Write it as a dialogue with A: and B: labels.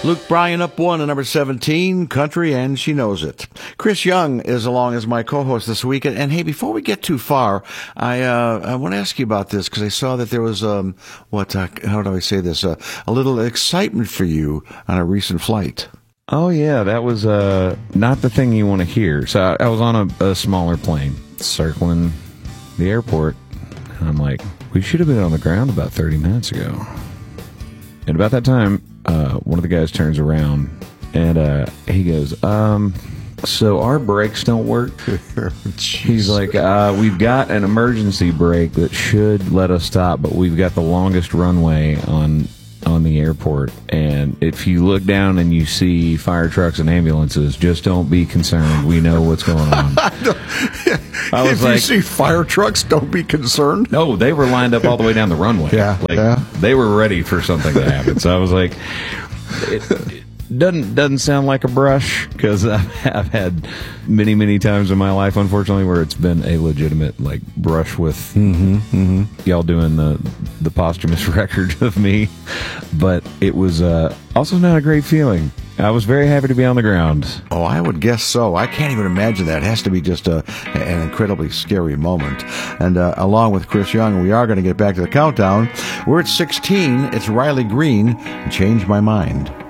A: Luke Bryan up one at number 17, Country, and She Knows It. Chris Young is along as my co-host this week. And hey, before we get too far, I want to ask you about this because I saw that there was, how do I say this, a little excitement for you on a recent flight.
B: Oh, yeah, that was not the thing you want to hear. So I was on a smaller plane circling the airport, and I'm like, we should have been on the ground about 30 minutes ago. And about that time, one of the guys turns around, and he goes, so our brakes don't work? He's like, we've got an emergency brake that should let us stop, but we've got the longest runway on the airport, and if you look down and you see fire trucks and ambulances, just don't be concerned. We know what's going on.
A: If you see fire trucks, don't be concerned.
B: No, they were lined up all the way down the runway. They were ready for something to happen. So I was like, it doesn't sound like a brush, because I've had many times in my life, unfortunately, where it's been a legitimate brush with y'all doing the posthumous record of me. But it was also not a great feeling. I was very happy to be on the ground.
A: Oh, I would guess so. I can't even imagine that. It has to be just an incredibly scary moment. And along with Chris Young, we are going to get back to the countdown. We're at 16. It's Riley Green, Change My Mind.